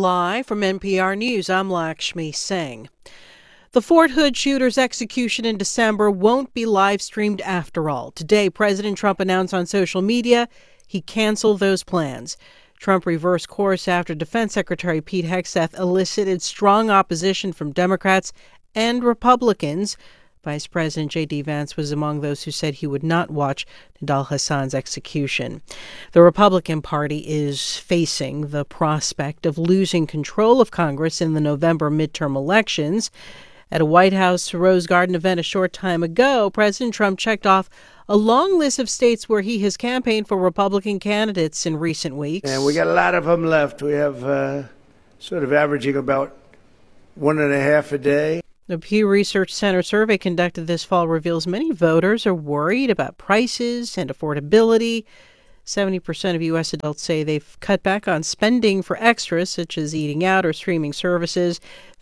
Live from NPR News, I'm Lakshmi Singh. The Fort Hood shooter's execution in December won't be live streamed after all. Today, President Trump announced on social media he canceled those plans. Trump reversed course after Defense Secretary Pete Hegseth elicited strong opposition from Democrats and Republicans. Vice President J.D. Vance was among those who said he would not watch Nidal Hassan's execution. The Republican Party is facing the prospect of losing control of Congress in the November midterm elections. At a White House Rose Garden event a short time ago, President Trump checked off a long list of states where he has campaigned for Republican candidates in recent weeks. And we got a lot of them left. We have sort of averaging about 1.5 a day. The Pew Research Center survey conducted this fall reveals many voters are worried about prices and affordability. 70% of U.S. adults say they've cut back on spending for extras such as eating out or streaming services.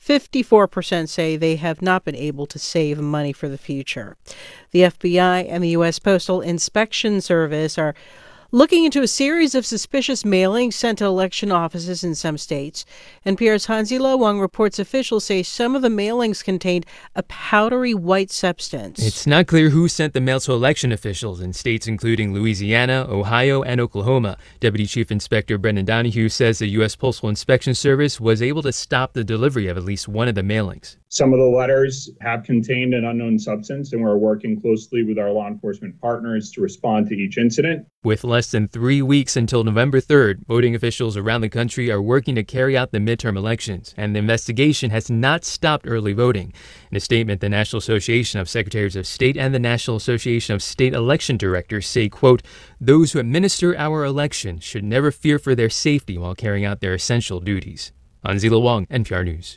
54% say they have not been able to save money for the future. The FBI and the U.S. Postal Inspection Service are looking into a series of suspicious mailings sent to election offices in some states. NPR's Hansi Lo Wang reports officials say some of the mailings contained a powdery white substance. It's not clear who sent the mail to election officials in states including Louisiana, Ohio, and Oklahoma. Deputy Chief Inspector Brendan Donahue says the U.S. Postal Inspection Service was able to stop the delivery of at least one of the mailings. Some of the letters have contained an unknown substance, and we're working closely with our law enforcement partners to respond to each incident. With less than 3 weeks until November 3rd, voting officials around the country are working to carry out the midterm elections, and the investigation has not stopped early voting. In a statement, the National Association of Secretaries of State and the National Association of State Election Directors say, quote, "Those who administer our election should never fear for their safety while carrying out their essential duties." Hansi Lo Wang, NPR News.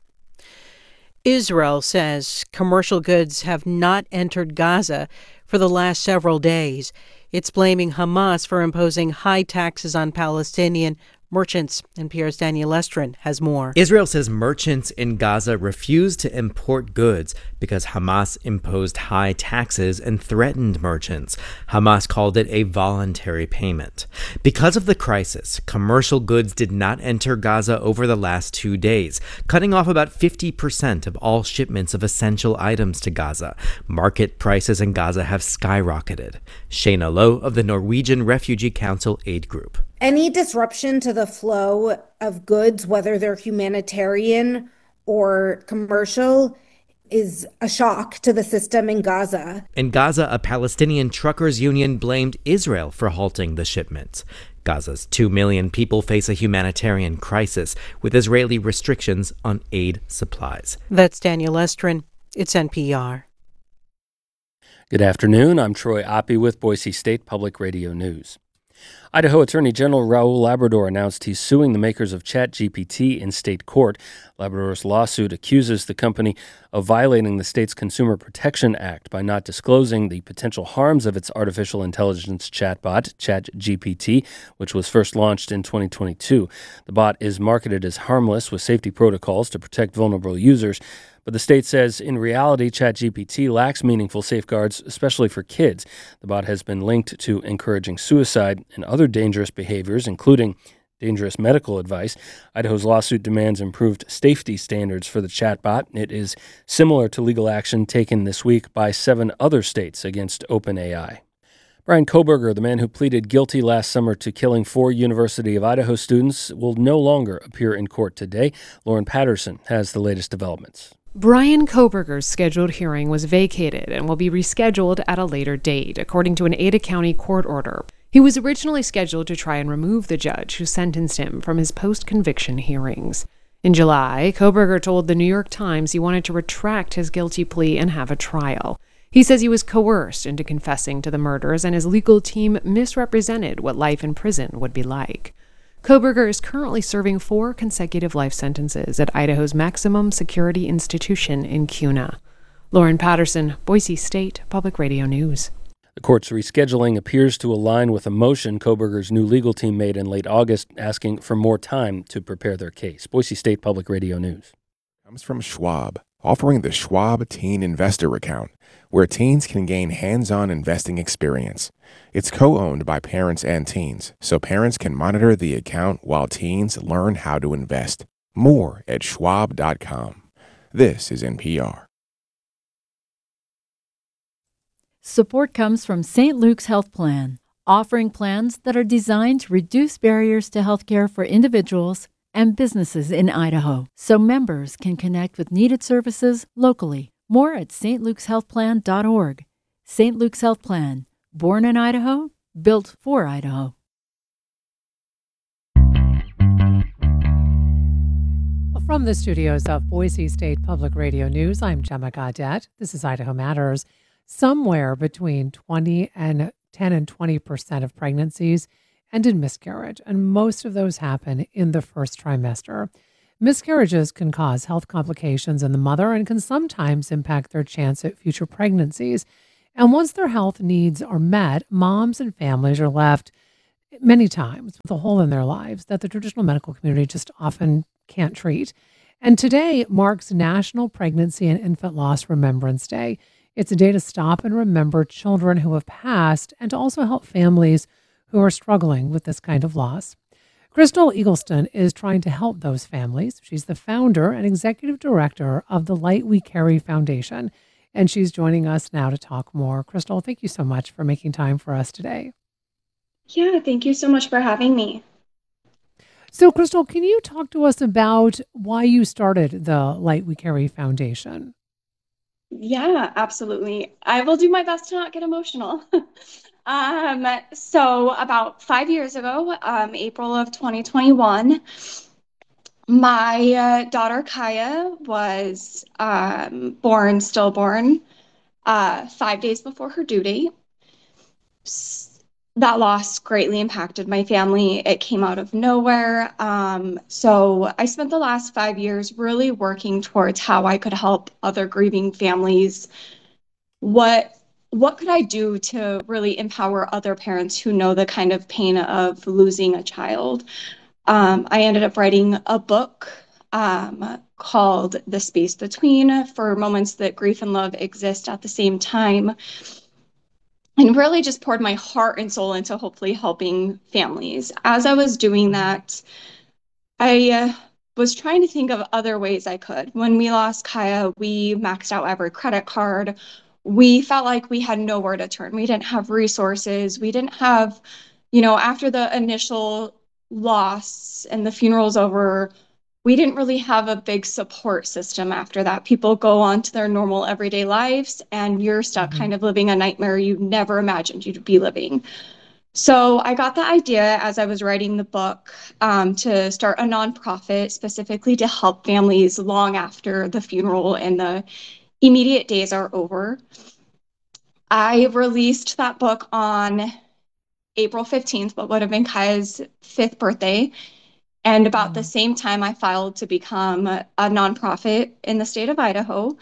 Israel says commercial goods have not entered Gaza for the last several days. It's blaming Hamas for imposing high taxes on Palestinian merchants. NPR's Daniel Estrin has more. Israel says merchants in Gaza refused to import goods because Hamas imposed high taxes and threatened merchants. Hamas called it a voluntary payment. Because of the crisis, commercial goods did not enter Gaza over the last 2 days, cutting off about 50% of all shipments of essential items to Gaza. Market prices in Gaza have skyrocketed. Shayna Lowe of the Norwegian Refugee Council Aid Group. Any disruption to the flow of goods, whether they're humanitarian or commercial, is a shock to the system in Gaza. In Gaza, a Palestinian truckers union blamed Israel for halting the shipments. Gaza's 2 million people face a humanitarian crisis with Israeli restrictions on aid supplies. That's Daniel Estrin. It's NPR. Good afternoon. I'm Troy Oppie with Boise State Public Radio News. Idaho Attorney General Raul Labrador announced he's suing the makers of ChatGPT in state court. Labrador's lawsuit accuses the company of violating the state's Consumer Protection Act by not disclosing the potential harms of its artificial intelligence chatbot, ChatGPT, which was first launched in 2022. The bot is marketed as harmless with safety protocols to protect vulnerable users. But the state says, in reality, ChatGPT lacks meaningful safeguards, especially for kids. The bot has been linked to encouraging suicide and other dangerous behaviors, including dangerous medical advice. Idaho's lawsuit demands improved safety standards for the chatbot. It is similar to legal action taken this week by 7 other states against OpenAI. Bryan Kohberger, the man who pleaded guilty last summer to killing 4 University of Idaho students, will no longer appear in court today. Lauren Patterson has the latest developments. Bryan Kohberger's scheduled hearing was vacated and will be rescheduled at a later date, according to an Ada County court order. He was originally scheduled to try and remove the judge who sentenced him from his post-conviction hearings. In July, Kohberger told the New York Times he wanted to retract his guilty plea and have a trial. He says he was coerced into confessing to the murders, and his legal team misrepresented what life in prison would be like. Kohberger is currently serving 4 consecutive life sentences at Idaho's maximum security institution in Kuna. Lauren Patterson, Boise State Public Radio News. The court's rescheduling appears to align with a motion Kohberger's new legal team made in late August, asking for more time to prepare their case. Boise State Public Radio News. Comes from Schwab, offering the Schwab Teen Investor Account. where teens can gain hands-on investing experience. It's co-owned by parents and teens, so parents can monitor the account while teens learn how to invest. More at schwab.com. This is NPR. Support comes from St. Luke's Health Plan, offering plans that are designed to reduce barriers to healthcare for individuals and businesses in Idaho, so members can connect with needed services locally. More at stlukeshealthplan.org. St. Luke's Health Plan, born in Idaho, built for Idaho. From the studios of Boise State Public Radio News, I'm Gemma Gaudette. This is Idaho Matters. Somewhere between 10 and 20% of pregnancies end in miscarriage, and most of those happen in the first trimester. Miscarriages can cause health complications in the mother and can sometimes impact their chance at future pregnancies. And once their health needs are met, moms and families are left many times with a hole in their lives that the traditional medical community just often can't treat. And today marks National Pregnancy and Infant Loss Remembrance Day. It's a day to stop and remember children who have passed and to also help families who are struggling with this kind of loss. Crystal Eagleston is trying to help those families. She's the founder and executive director of the Light We Carry Foundation, and she's joining us now to talk more. Crystal, thank you so much for making time for us today. Yeah, thank you so much for having me. So, Crystal, can you talk to us about why you started the Light We Carry Foundation? Yeah, absolutely. I will do my best to not get emotional. So about 5 years ago, April of 2021, my daughter Kaya was stillborn, 5 days before her due date. That loss greatly impacted my family. It came out of nowhere. So I spent the last 5 years really working towards how I could help other grieving families. What could I do to really empower other parents who know the kind of pain of losing a child? I ended up writing a book called The Space Between, for moments that grief and love exist at the same time, and really just poured my heart and soul into hopefully helping families. As I was doing that, I was trying to think of other ways I could. When we lost Kaya, we maxed out every credit card. We felt like we had nowhere to turn. We didn't have resources. We didn't have, after the initial loss and the funeral's over, we didn't really have a big support system after that. People go on to their normal everyday lives, and you're stuck kind of living a nightmare you never imagined you'd be living. So I got the idea as I was writing the book to start a nonprofit specifically to help families long after the funeral and the immediate days are over. I released that book on April 15th, what would have been Kaya's 5th birthday. And about the same time, I filed to become a nonprofit in the state of Idaho.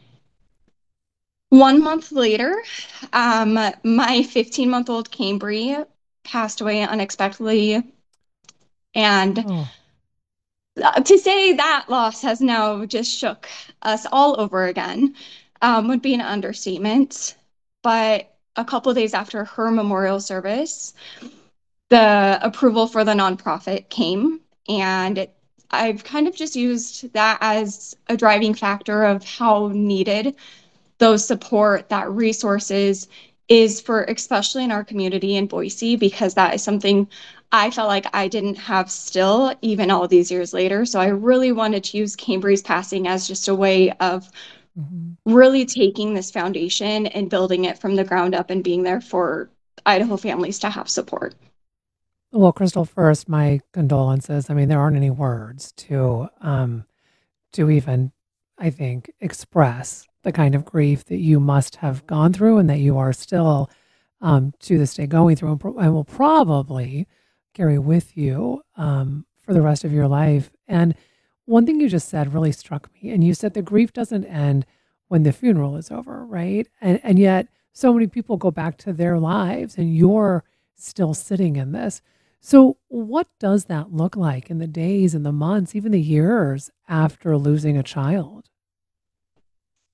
1 month later, my 15-month-old Cambry passed away unexpectedly. And to say that loss has now just shook us all over again would be an understatement. But a couple of days after her memorial service, the approval for the nonprofit came. And I've kind of just used that as a driving factor of how needed those support, that resources is for, especially in our community in Boise, because that is something I felt like I didn't have still, even all these years later. So I really wanted to use Cambry's passing as just a way of really taking this foundation and building it from the ground up and being there for Idaho families to have support. Well, Crystal, first, my condolences. I mean, there aren't any words to even, I think, express the kind of grief that you must have gone through and that you are still to this day going through and will probably carry with you for the rest of your life. And one thing you just said really struck me. And you said the grief doesn't end when the funeral is over, right? And yet so many people go back to their lives and you're still sitting in this. So what does that look like in the days and the months, even the years after losing a child?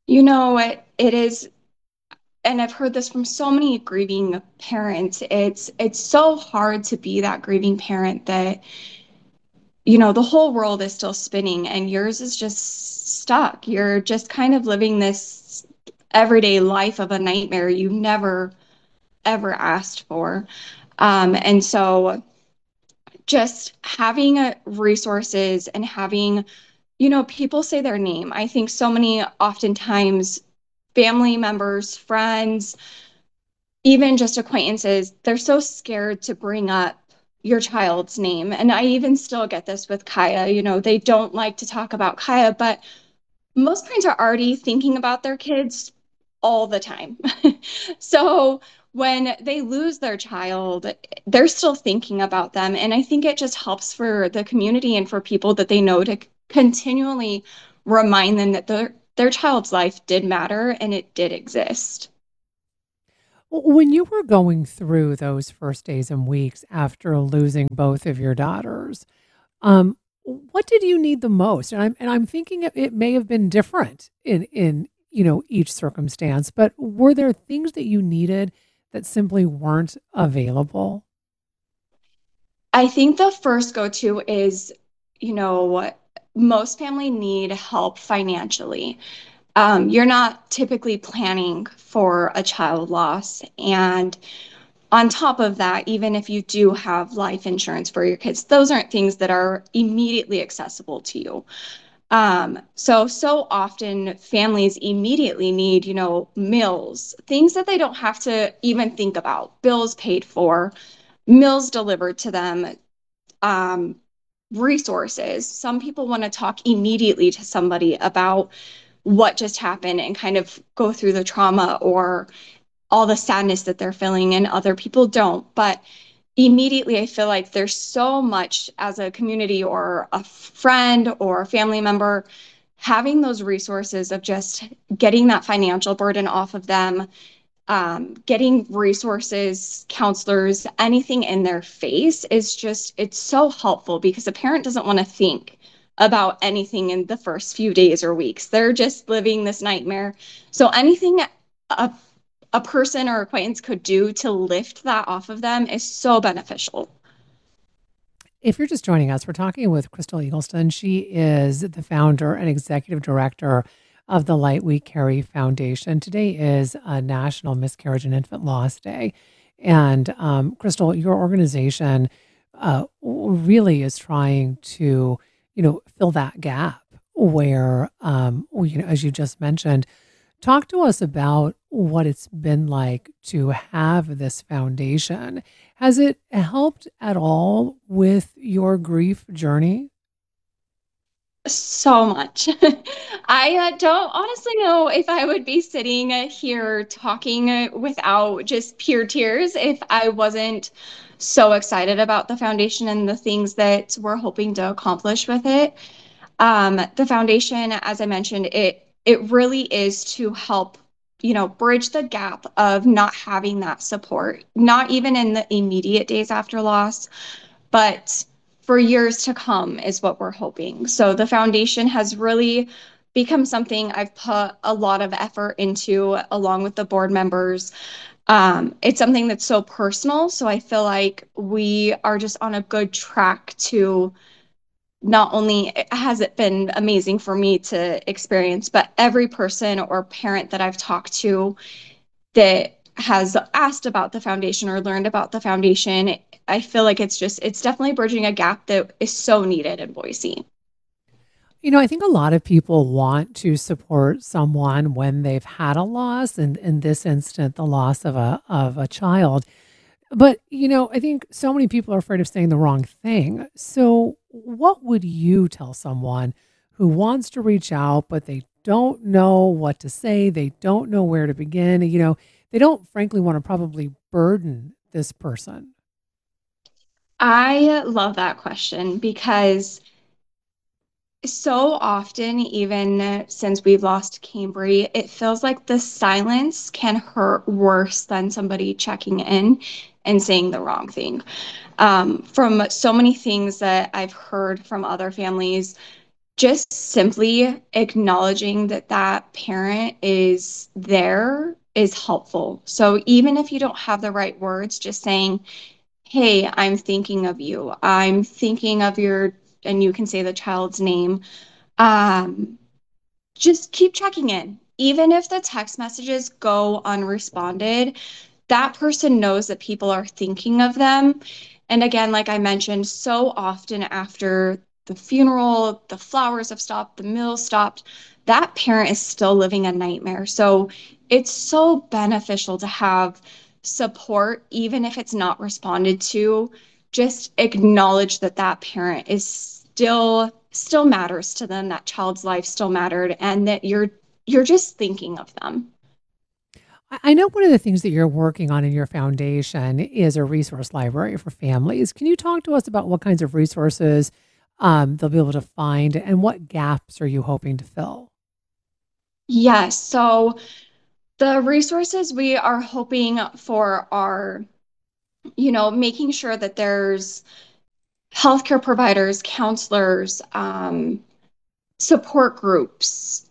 It is, and I've heard this from so many grieving parents. It's so hard to be that grieving parent that, the whole world is still spinning and yours is just stuck. You're just kind of living this everyday life of a nightmare you never ever asked for. And so just having resources and having, people say their name. I think so many oftentimes family members, friends, even just acquaintances, they're so scared to bring up your child's name. And I even still get this with Kaya. They don't like to talk about Kaya, but most parents are already thinking about their kids all the time. So when they lose their child, they're still thinking about them. And I think it just helps for the community and for people that they know to continually remind them that their child's life did matter and it did exist. When you were going through those first days and weeks after losing both of your daughters, what did you need the most? And I'm thinking it may have been different in each circumstance, but were there things that you needed that simply weren't available? I think the first go-to is, most family need help financially. You're not typically planning for a child loss. And on top of that, even if you do have life insurance for your kids, those aren't things that are immediately accessible to you. So often families immediately need, meals, things that they don't have to even think about, bills paid for, meals delivered to them, um, resources. Some people want to talk immediately to somebody about what just happened and kind of go through the trauma or all the sadness that they're feeling, and other people don't. But immediately, I feel like there's so much as a community or a friend or a family member having those resources of just getting that financial burden off of them, getting resources, counselors, anything in their face is just, it's so helpful because a parent doesn't want to think about anything in the first few days or weeks. They're just living this nightmare. So anything a, a person or acquaintance could do to lift that off of them is so beneficial. If you're just joining us, we're talking with Crystal Eagleston. She is the founder and executive director of the Light We Carry Foundation. Today is a National Miscarriage and Infant Loss Day. And Crystal, your organization really is trying to, fill that gap where, as you just mentioned, talk to us about what it's been like to have this foundation. Has it helped at all with your grief journey? So much. I don't honestly know if I would be sitting here talking without just pure tears if I wasn't so excited about the foundation and the things that we're hoping to accomplish with it. The foundation, as I mentioned, it really is to help, bridge the gap of not having that support, not even in the immediate days after loss, but for years to come is what we're hoping. So the foundation has really become something I've put a lot of effort into along with the board members. It's something that's so personal. So I feel like we are just on a good track to not only has it been amazing for me to experience, but every person or parent that I've talked to that has asked about the foundation or learned about the foundation, I feel like it's definitely bridging a gap that is so needed in Boise. I think a lot of people want to support someone when they've had a loss, and in this instant, the loss of a child. But, I think so many people are afraid of saying the wrong thing. So, what would you tell someone who wants to reach out, but they don't know what to say? They don't know where to begin. They don't, frankly, want to probably burden this person. I love that question because so often, even since we've lost Cambry, it feels like the silence can hurt worse than somebody checking in and saying the wrong thing. From so many things that I've heard from other families, just simply acknowledging that that parent is there is helpful. So even if you don't have the right words, just saying, hey, I'm thinking of you. I'm thinking of your, and you can say the child's name. Um, just keep checking in. Even if the text messages go unresponded, that person knows that people are thinking of them. And again, like I mentioned, so often after the funeral, the flowers have stopped, the meal stopped, that parent is still living a nightmare. So it's so beneficial to have support, even if it's not responded to. Just acknowledge that that parent is still matters to them, that child's life still mattered, and that you're just thinking of them. I know one of the things that you're working on in your foundation is a resource library for families. Can you talk to us about what kinds of resources they'll be able to find and what gaps are you hoping to fill? Yes, so the resources we are hoping for are, making sure that there's healthcare providers, counselors, support groups,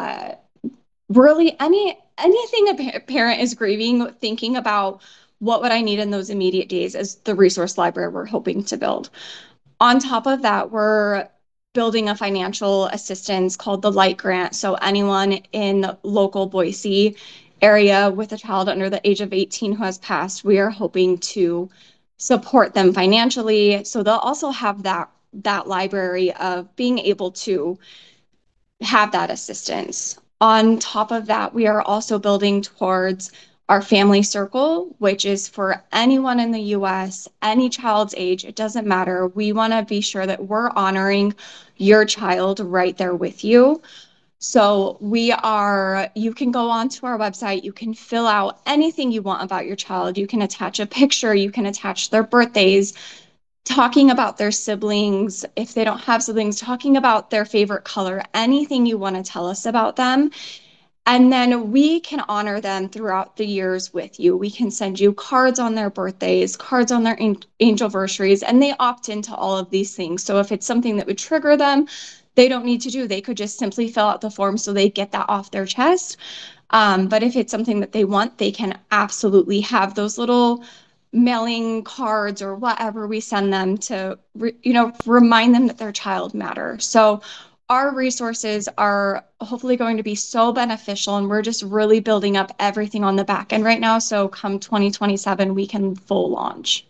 really anything a parent is grieving, thinking about what would I need in those immediate days is the resource library we're hoping to build. On top of that, we're building a financial assistance called the Light Grant. So anyone in local Boise area with a child under the age of 18 who has passed, we are hoping to support them financially. So they'll also have that library of being able to have that assistance. On top of that, we are also building towards our family circle, which is for anyone in the US, any child's age, it doesn't matter. We want to be sure that we're honoring your child right there with you. So you can go onto our website, you can fill out anything you want about your child. You can attach a picture, you can attach their birthdays, talking about their siblings, if they don't have siblings, talking about their favorite color, anything you want to tell us about them. And then we can honor them throughout the years with you. We can send you cards on their birthdays, cards on their anniversaries, and they opt into all of these things. So if it's something that would trigger them, they don't need to do. They could just simply fill out the form so they get that off their chest. But if it's something that they want, they can absolutely have those little mailing cards or whatever we send them to, remind them that their child matters. So our resources are hopefully going to be so beneficial, and we're just really building up everything on the back end right now. So come 2027, we can full launch.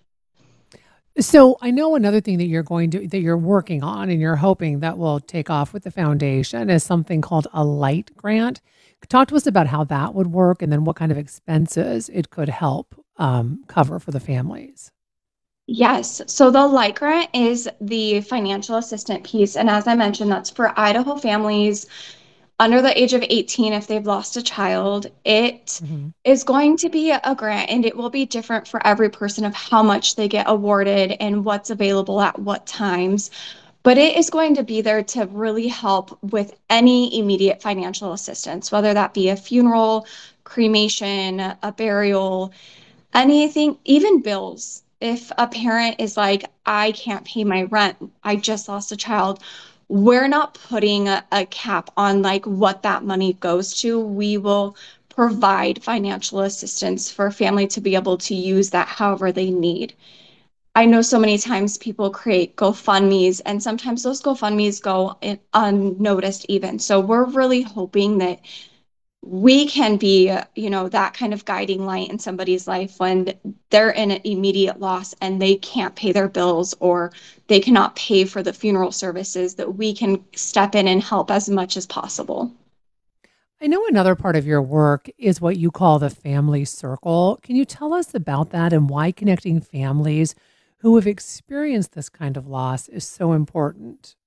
So I know another thing that you're working on and you're hoping that will take off with the foundation is something called a Light Grant. Talk to us about how that would work and then what kind of expenses it could help cover for the families. Yes. So the Light Grant is the financial assistant piece. And as I mentioned, that's for Idaho families under the age of 18 if they've lost a child. It is going to be a grant, and it will be different for every person of how much they get awarded and what's available at what times. But it is going to be there to really help with any immediate financial assistance, whether that be a funeral, cremation, a burial, anything, even bills. If a parent is like, I can't pay my rent, I just lost a child, we're not putting a cap on like what that money goes to. We will provide financial assistance for a family to be able to use that however they need. I know so many times people create GoFundMe's, and sometimes those GoFundMe's go unnoticed even. So we're really hoping that we can be, that kind of guiding light in somebody's life when they're in an immediate loss and they can't pay their bills or they cannot pay for the funeral services, that we can step in and help as much as possible. I know another part of your work is what you call the family circle. Can you tell us about that and why connecting families who have experienced this kind of loss is so important?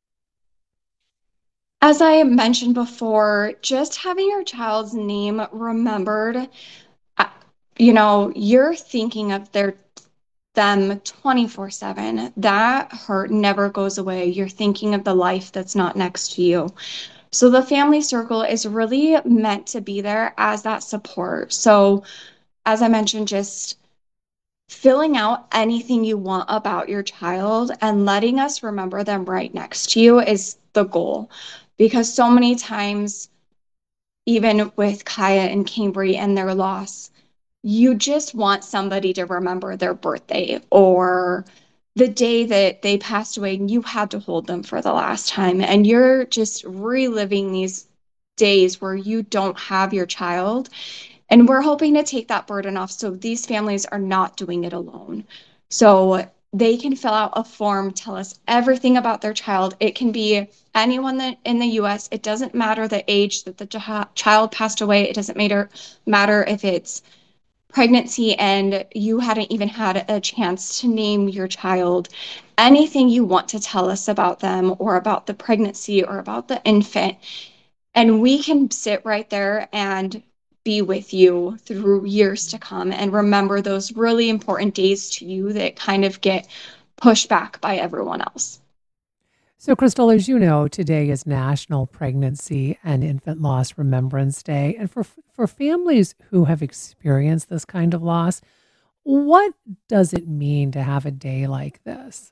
As I mentioned before, just having your child's name remembered, uh, you're thinking of them 24/7. That hurt never goes away. You're thinking of the life that's not next to you. So the family circle is really meant to be there as that support. So as I mentioned, just filling out anything you want about your child and letting us remember them right next to you is the goal. Because so many times, even with Kaya and Cambry and their loss, you just want somebody to remember their birthday or the day that they passed away and you had to hold them for the last time. And you're just reliving these days where you don't have your child. And we're hoping to take that burden off so these families are not doing it alone. So they can fill out a form, tell us everything about their child. It can be anyone that in the US. It doesn't matter the age that the child passed away. It doesn't matter if it's pregnancy and you hadn't even had a chance to name your child. Anything you want to tell us about them or about the pregnancy or about the infant, and we can sit right there and be with you through years to come and remember those really important days to you that kind of get pushed back by everyone else. So, Crystal, as you know, today is National Pregnancy and Infant Loss Remembrance Day. And for families who have experienced this kind of loss, what does it mean to have a day like this?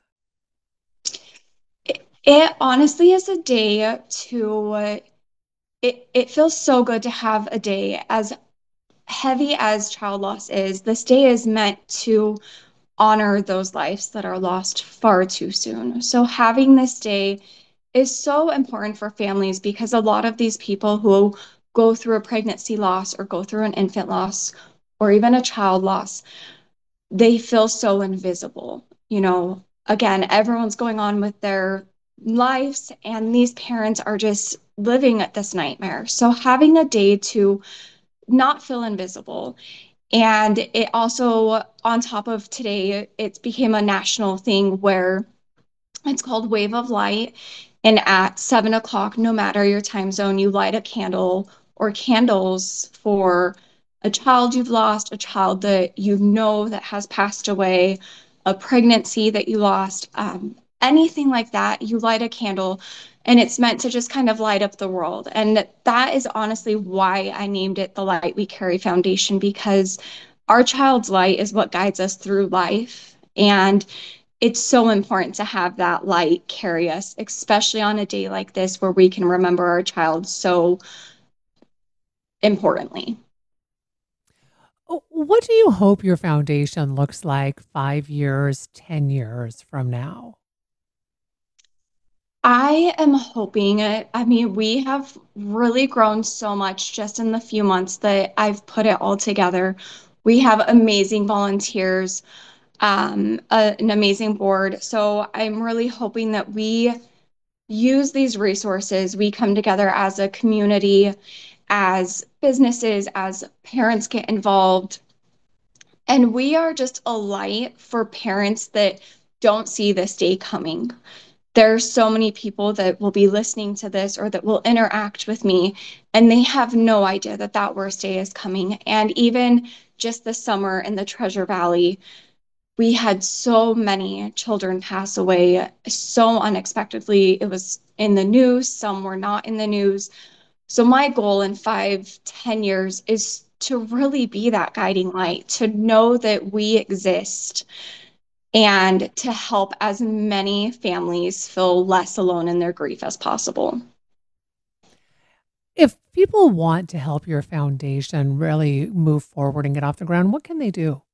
It honestly is a day to, it feels so good to have a day. As heavy as child loss is, this day is meant to honor those lives that are lost far too soon. So having this day is so important for families because a lot of these people who go through a pregnancy loss or go through an infant loss or even a child loss, they feel so invisible. You know, again, everyone's going on with their lives and these parents are just living at this nightmare. So having a day to not feel invisible. And it also, on top of today, it's became a national thing where it's called Wave of Light. And at 7 o'clock, no matter your time zone, you light a candle or candles for a child you've lost, a child that you know that has passed away, a pregnancy that you lost, anything like that. You light a candle and it's meant to just kind of light up the world. And that is honestly why I named it the Light We Carry Foundation, because our child's light is what guides us through life. And it's so important to have that light carry us, especially on a day like this where we can remember our child so importantly. What do you hope your foundation looks like 5 years, 10 years from now? I am hoping it. I mean, we have really grown so much just in the few months that I've put it all together. We have amazing volunteers, an amazing board. So I'm really hoping that we use these resources. We come together as a community, as businesses, as parents get involved. And we are just a light for parents that don't see this day coming. There are so many people that will be listening to this or that will interact with me, and they have no idea that that worst day is coming. And even just this summer in the Treasure Valley, we had so many children pass away so unexpectedly. It was in the news, some were not in the news. So my goal in 5, 10 years is to really be that guiding light, to know that we exist and to help as many families feel less alone in their grief as possible. If people want to help your foundation really move forward and get off the ground, what can they do?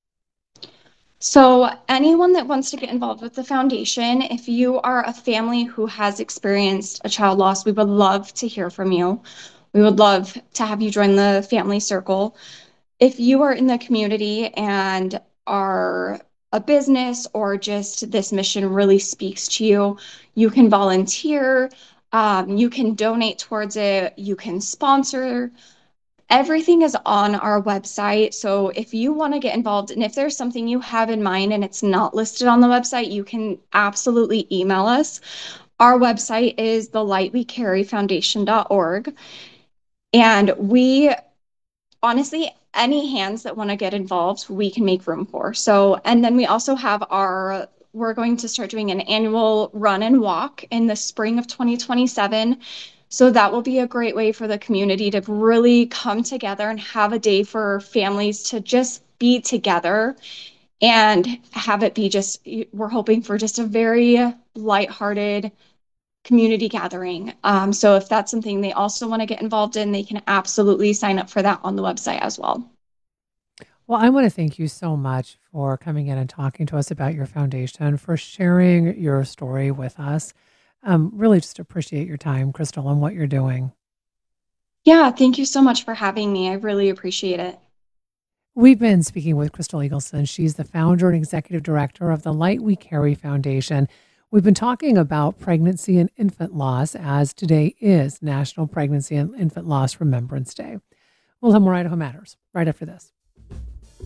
So anyone that wants to get involved with the foundation, if you are a family who has experienced a child loss, we would love to hear from you. We would love to have you join the family circle. If you are in the community and are a business or just this mission really speaks to you, you can volunteer, you can donate towards it, you can sponsor. Everything is on our website. So if you want to get involved and if there's something you have in mind and it's not listed on the website, you can absolutely email us. Our website is thelightwecarryfoundation.org. And we honestly, any hands that want to get involved, we can make room for. So, and then we also have we're going to start doing an annual run and walk in the spring of 2027. So that will be a great way for the community to really come together and have a day for families to just be together and have it be we're hoping for just a very lighthearted community gathering. So if that's something they also want to get involved in, they can absolutely sign up for that on the website as well. Well, I want to thank you so much for coming in and talking to us about your foundation, for sharing your story with us. Really just appreciate your time, Crystal, and what you're doing. Yeah, thank you so much for having me. I really appreciate it. We've been speaking with Crystal Eagleson. She's the founder and executive director of the Light We Carry Foundation. We've been talking about pregnancy and infant loss, as today is National Pregnancy and Infant Loss Remembrance Day. We'll have more Idaho Matters right after this.